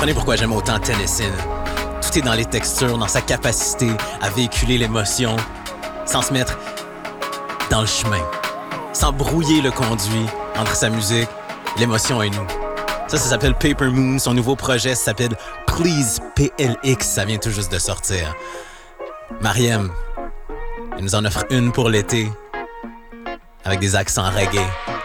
comprenez pourquoi j'aime autant Tennessee. Tout est dans les textures, dans sa capacité à véhiculer l'émotion, sans se mettre dans le chemin, sans brouiller le conduit entre sa musique, l'émotion et nous. Ça s'appelle Paper Moon. Son nouveau projet s'appelle Please PLX. Ça vient tout juste de sortir. Mariem, elle nous en offre une pour l'été, avec des accents reggae.